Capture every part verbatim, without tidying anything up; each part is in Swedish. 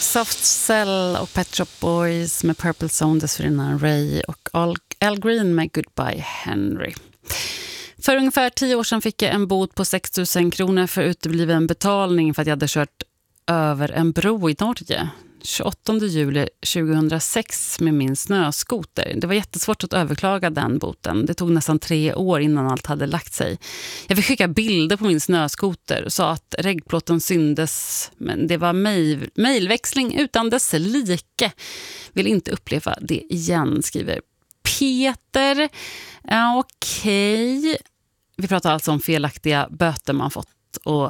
Soft Cell och Pet Shop Boys med Purple Zone, dessförinnan Ray och Al, Al Green med Goodbye Henry. För ungefär tio år sedan fick jag en bot på sex tusen kronor för utebliven betalning för att jag hade kört över en bro i Norge tjugoåttonde juli tjugohundrasex med min snöskoter. Det var jättesvårt att överklaga den boten. Det tog nästan tre år innan allt hade lagt sig. Jag fick skicka bilder på min snöskoter och sa att reggplåten syndes, men det var mejl, mejlväxling utan dess like. Vill inte uppleva det igen, skriver Peter. Ja, okej. Vi pratar alltså om felaktiga böter man fått och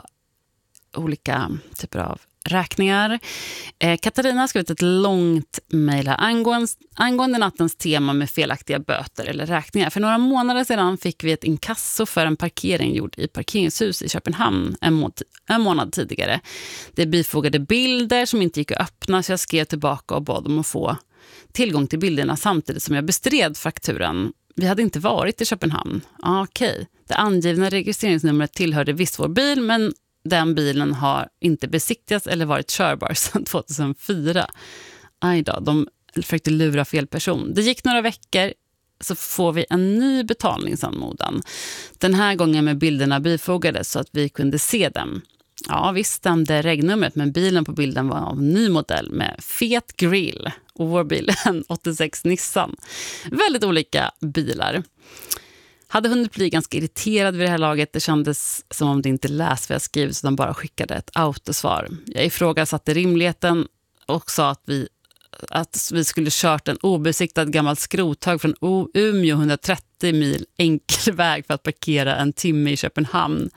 olika typer av räkningar. Eh, Katarina har skrivit ett långt mejl här angående, angående nattens tema med felaktiga böter eller räkningar. För några månader sedan fick vi ett inkasso för en parkering gjord i parkeringshus i Köpenhamn en, må- en månad tidigare. Det bifogade bilder som inte gick att öppna, så jag skrev tillbaka och bad om att få tillgång till bilderna samtidigt som jag bestred fakturan. Vi hade inte varit i Köpenhamn. Ah, okej. Okay. Det angivna registreringsnumret tillhörde visst vår bil, men den bilen har inte besiktigats eller varit körbar sedan tjugohundrafyra. Aj då, de försökte lura fel person. Det gick några veckor, så får vi en ny betalningsanmodan. Den här gången med bilderna bifogade så att vi kunde se dem. Ja, visst stämde regnumret, men bilen på bilden var av ny modell med fet grill. Och vår bil en åttiosex Nissan. Väldigt olika bilar. Hade hunnit bli ganska irriterad vid det här laget. Det kändes som om det inte läst vad jag skrev, så de bara skickade ett autosvar. Jag ifrågasatte rimligheten och sa att vi, att vi skulle kört en obesiktad gammal skrothög från Umeå hundratrettio mil enkel väg för att parkera en timme i Köpenhamn.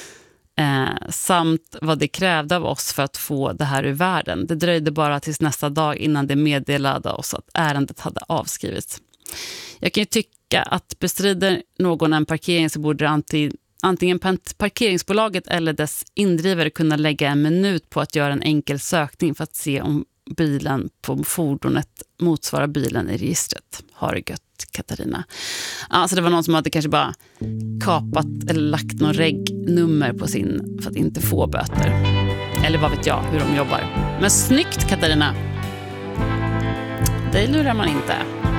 Eh, samt vad det krävde av oss för att få det här ur världen. Det dröjde bara tills nästa dag innan det meddelade oss att ärendet hade avskrivits. Jag kan ju tycka att bestrider någon en parkering så borde anti, antingen parkeringsbolaget eller dess indrivare kunna lägga en minut på att göra en enkel sökning för att se om bilen på fordonet motsvarar bilen i registret. Har det gött, Katarina. Alltså det var någon som hade kanske bara kapat eller lagt någon regnummer på sin för att inte få böter. Eller vad vet jag hur de jobbar. Men snyggt, Katarina. Det lurar man inte.